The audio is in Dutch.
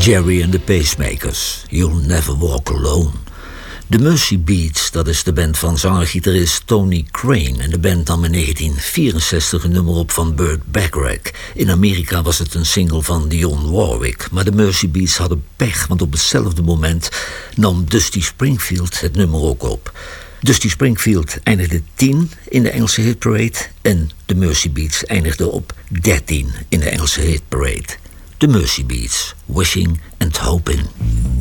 Jerry and the Pacemakers, You'll Never Walk Alone. The Mersey Beats, dat is de band van zanger-gitarist Tony Crane. En de band nam in 1964 een nummer op van Burt Bacharach. In Amerika was het een single van Dionne Warwick. Maar de Mersey Beats hadden pech, want op hetzelfde moment nam Dusty Springfield het nummer ook op. Dusty Springfield eindigde 10 in de Engelse hitparade en de Mersey Beats eindigde op 13 in de Engelse hitparade. De Mersey Beats, Wishing and Hoping.